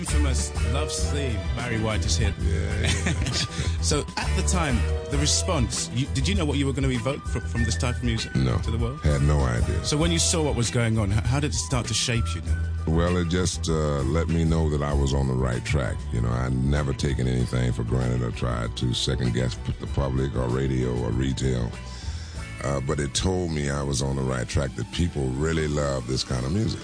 Infamous Love Theme. Barry White is here. Yeah. So at the time, the response, did you know what you were going to evoke from this type of music No. to the world? Had no idea. So when you saw what was going on, how did it start to shape you then? Well, it just let me know that I was on the right track. You know, I never taken anything for granted or tried to second guess the public or radio or retail. But it told me I was on the right track, that people really love this kind of music.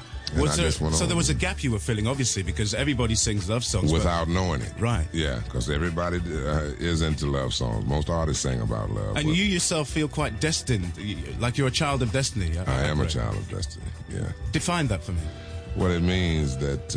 So there was a gap you were filling, obviously, because everybody sings love songs. Without knowing it. Right. Yeah, because everybody is into love songs. Most artists sing about love. And you yourself feel quite destined, like you're a child of destiny. I am a child of destiny, yeah. Define that for me. Well, it means that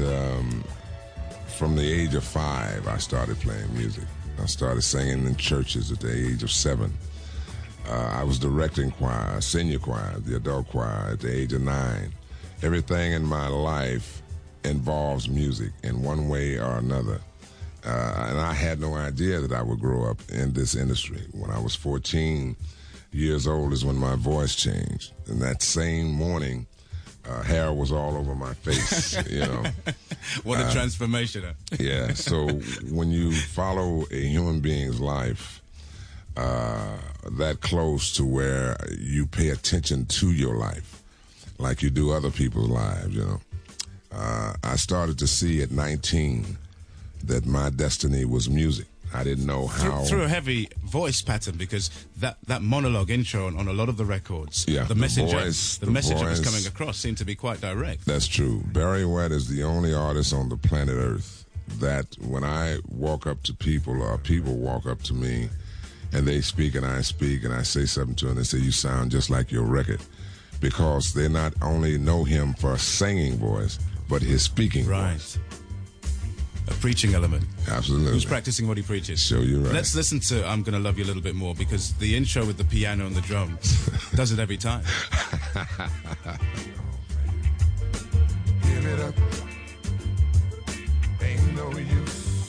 from the age of 5, I started playing music. I started singing in churches at the age of 7. I was directing choir, senior choir, the adult choir at the age of 9. Everything in my life involves music in one way or another. And I had no idea that I would grow up in this industry. When I was 14 years old is when my voice changed. And that same morning, hair was all over my face, you know. What a transformation. Yeah, so when you follow a human being's life that close to where you pay attention to your life, like you do other people's lives, you know. I started to see at 19 that my destiny was music. I didn't know how. Through a heavy voice pattern, because that monologue intro on a lot of the records, yeah, the message that was voice, coming across seemed to be quite direct. That's true. Barry White is the only artist on the planet Earth that when I walk up to people or people walk up to me and they speak and I speak and I say something to them, they say, "You sound just like your record." Because they not only know him for a singing voice, but his speaking voice. A preaching element. Absolutely. Who's practicing what he preaches. Sure, you're right. Let's listen to I'm Gonna Love You a Little Bit More, because the intro with the piano and the drums does it every time.